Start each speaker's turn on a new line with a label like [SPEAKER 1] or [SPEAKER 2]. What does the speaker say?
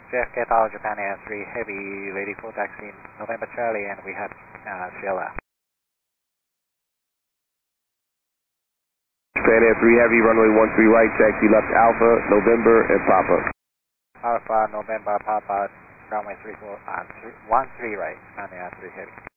[SPEAKER 1] JFK Tower, Japan Air 3 Heavy, ready for taxi, November Charlie, and we have CLR.
[SPEAKER 2] Japan Air 3 Heavy, runway 13 right, taxi left Alpha, November, and Papa.
[SPEAKER 1] Alpha, November, Papa, runway 13 right, Japan Air 3 Heavy.